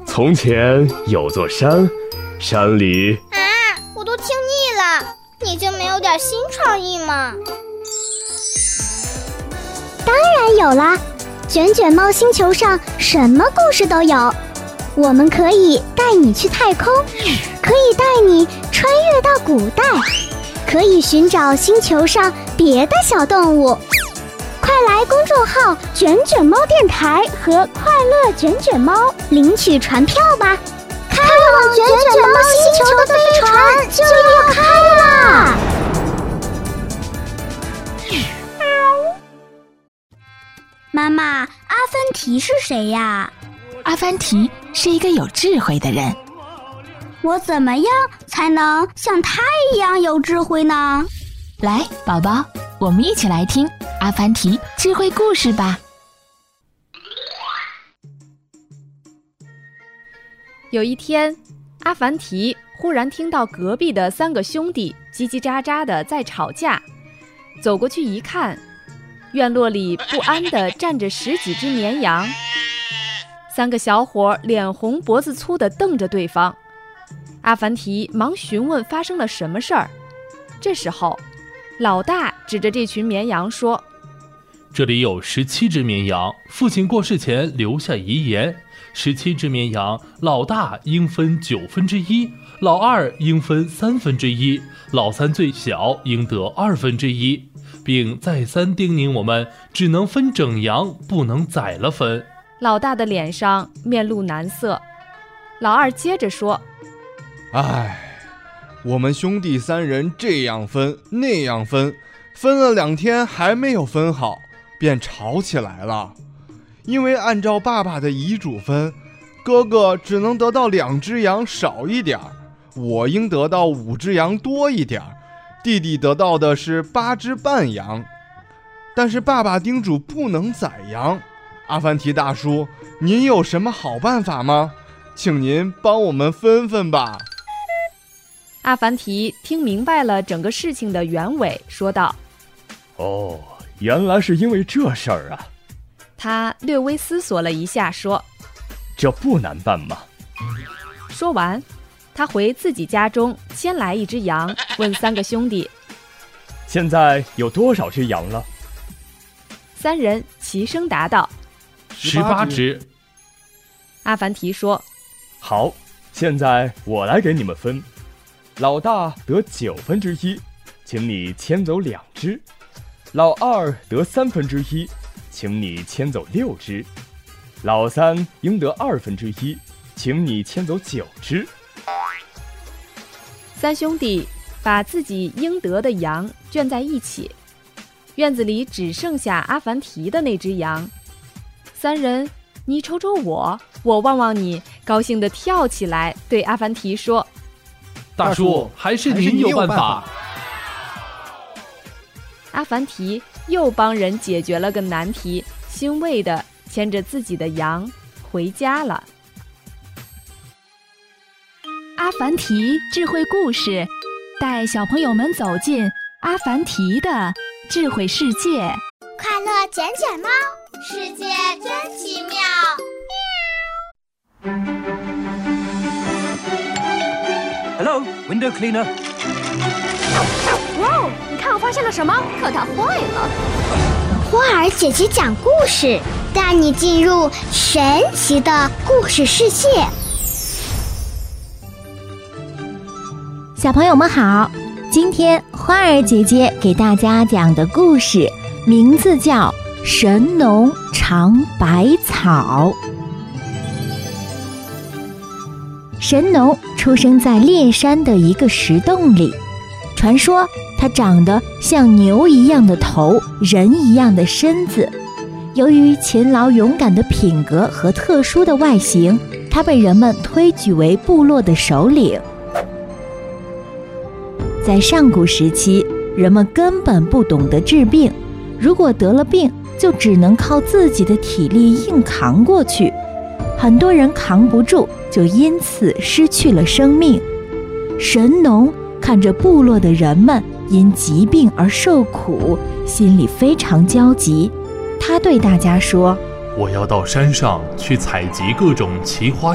从前有座山，山里…… 我都听腻了，你就没有点新创意吗？ 当然有啦，卷卷猫星球上什么故事都有。我们可以带你去太空，可以带你穿越到古代，可以寻找星球上别的小动物。快来公众号卷卷猫电台和快乐卷卷猫领取船票吧，开往卷卷猫星球的飞船就要开啦！ 妈妈，阿凡提是谁呀？ 阿凡提是一个有智慧的人。 我怎么样才能像他一样有智慧呢？ 来，宝宝，我们一起来听阿凡提智慧故事吧。 有一天，阿凡提忽然听到隔壁的3个兄弟叽叽喳喳的在吵架，走过去一看，院落里不安地站着10几只绵羊。3个小伙脸红脖子粗地瞪着对方。阿凡提忙询问发生了什么事儿。这时候，老大指着这群绵羊说：“ 这里有17只绵羊，父亲过世前留下遗言，17只绵羊，老大应分1/9，老二应分1/3，老三最小应得1/2，并再三叮咛我们只能分整羊，不能宰了分。” 老大的脸上面露难色。老二接着说：“ 我们兄弟3人这样分那样分，分了2天还没有分好，便吵起来了。因为按照爸爸的遗嘱分，哥哥只能得到2只羊少一点，我应得到5只羊多一点，弟弟得到的是8只半羊。但是爸爸叮嘱不能宰羊。阿凡提大叔，您有什么好办法吗？请您帮我们分分吧。” 阿凡提听明白了整个事情的原委，说道：“ 哦，原来是因为这事儿啊。” 他略微思索了一下，说：“ 这不难办嘛。” 说完，他回自己家中牵来1只羊，问3个兄弟：“ 现在有多少只羊了 ？”3人齐声答道 ：“18只。” 阿凡提说：“ 好，现在我来给你们分。老大得1/9，请你牵走2只；老二得1/3，请你牵走6只；老三应得1/2，请你牵走9只。 ”3兄弟把自己应得的羊圈在一起，院子里只剩下阿凡提的那只羊。3人你瞅瞅我，我望望你，高兴地跳起来，对阿凡提说：“ 大叔，还是您有办法。” 阿凡提又帮人解决了个难题，欣慰地牵着自己的羊回家了。 阿凡提智慧故事，带小朋友们走进阿凡提的智慧世界。 快乐卷卷猫，世界真奇妙。 Hello, window cleaner. 哇哦，你看我发现了什么？可它坏了。花儿姐姐讲故事，带你进入神奇的故事世界。 小朋友们好，今天花儿姐姐给大家讲的故事名字叫《神农尝百草》。神农出生在烈山的一个石洞里，传说他长得像牛一样的头，人一样的身子。由于勤劳勇敢的品格和特殊的外形，他被人们推举为部落的首领。在上古时期，人们根本不懂得治病，如果得了病，就只能靠自己的体力硬扛过去。很多人扛不住，就因此失去了生命。神农看着部落的人们因疾病而受苦，心里非常焦急。他对大家说：“ 我要到山上去采集各种奇花